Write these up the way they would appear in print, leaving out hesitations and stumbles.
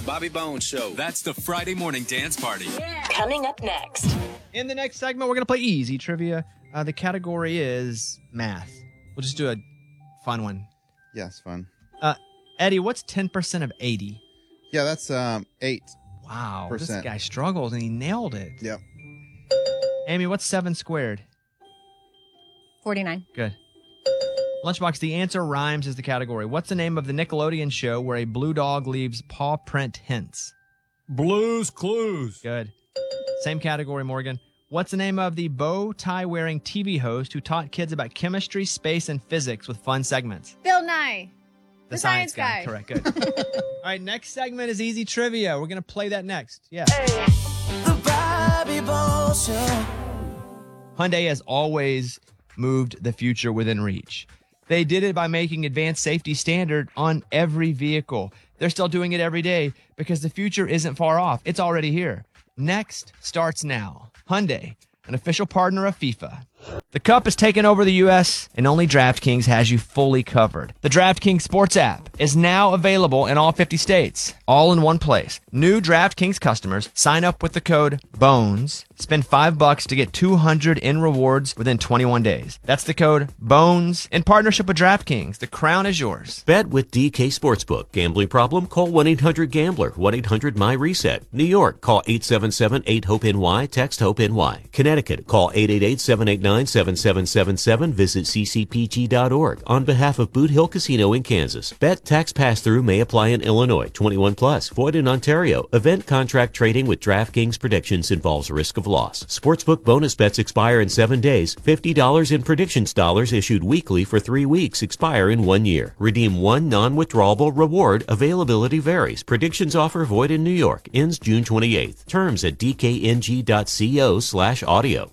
Bobby Bones Show. That's the Friday morning dance party. Yeah. Coming up next. In the next segment, we're going to play easy trivia. The category is math. We'll just do a fun one. Yes, fun. Eddie, what's 10% of 80? Yeah, that's 8. Wow, this Percent. guy struggled and he nailed it. Yep. Amy, what's 7 squared? 49. Good. Lunchbox, the answer rhymes is the category. What's the name of the Nickelodeon show where a blue dog leaves paw print hints? Blues Clues. Good. Same category, Morgan. What's the name of the bow tie wearing TV host who taught kids about chemistry, space, and physics with fun segments? Bill Nye. The science guy. Correct. Good. All right, next segment is easy trivia. We're going to play that next. Yeah. The Bobby Bones Show. Hyundai has always moved the future within reach. They did it by making advanced safety standard on every vehicle. They're still doing it every day because the future isn't far off. It's already here. Next starts now. Hyundai, an official partner of FIFA. The Cup has taken over the U.S., and only DraftKings has you fully covered. The DraftKings Sports app is now available in all 50 states, all in one place. New DraftKings customers sign up with the code BONES, spend $5 to get $200 in rewards within 21 days. That's the code BONES in partnership with DraftKings. The crown is yours. Bet with DK Sportsbook. Gambling problem? Call 1-800-GAMBLER. 1-800-MY-RESET. New York, call 877-8-HOPE-NY. Text HOPE-NY. Connecticut, call 888-789-7777. Visit ccpg.org. On behalf of Boot Hill Casino in Kansas. Bet tax pass-through may apply in Illinois. 21 plus. Void in Ontario. Event contract trading with DraftKings predictions involves risk of loss. Sportsbook bonus bets expire in 7 days. $50 in predictions dollars issued weekly for 3 weeks expire in 1 year. Redeem one non-withdrawable reward. Availability varies. Predictions offer void in New York. Ends June 28th. Terms at dkng.co/audio.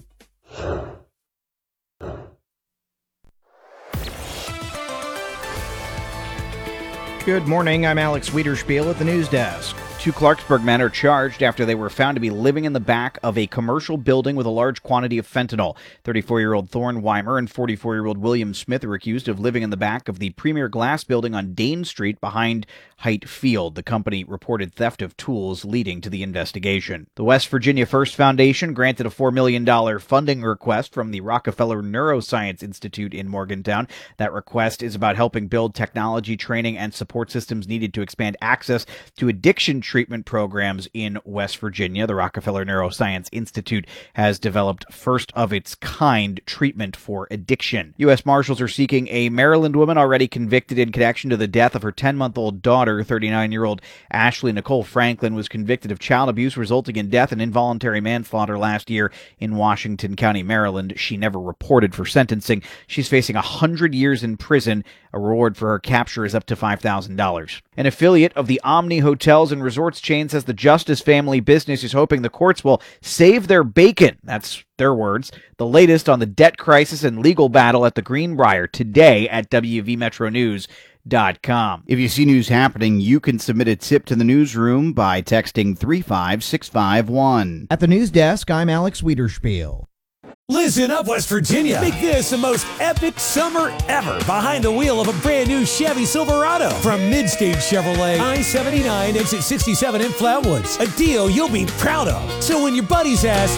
Good morning, I'm Alex Wiederspiel at the news desk. 2 Clarksburg men are charged after they were found to be living in the back of a commercial building with a large quantity of fentanyl. 34-year-old Thorne Weimer and 44-year-old William Smith are accused of living in the back of the Premier Glass building on Dane Street behind Height Field. The company reported theft of tools leading to the investigation. The West Virginia First Foundation granted a $4 million funding request from the Rockefeller Neuroscience Institute in Morgantown. That request is about helping build technology, training, and support systems needed to expand access to addiction treatment programs in West Virginia. The Rockefeller Neuroscience Institute has developed first-of-its-kind treatment for addiction. U.S. Marshals are seeking a Maryland woman already convicted in connection to the death of her 10-month-old daughter. 39-year-old Ashley Nicole Franklin was convicted of child abuse resulting in death and involuntary manslaughter last year in Washington County, Maryland. She never reported for sentencing. She's facing 100 years in prison. A reward for her capture is up to $5,000. An affiliate of the Omni Hotels and Resorts chain says the Justice family business is hoping the courts will save their bacon. That's their words. The latest on the debt crisis and legal battle at the Greenbrier today at WVMetroNews.com. If you see news happening, you can submit a tip to the newsroom by texting 35651. At the news desk, I'm Alex Wiederspiel. Listen up, West Virginia. Make this the most epic summer ever behind the wheel of a brand new Chevy Silverado from Midstage Chevrolet, I-79, exit 67 in Flatwoods. A deal you'll be proud of. So when your buddies ask,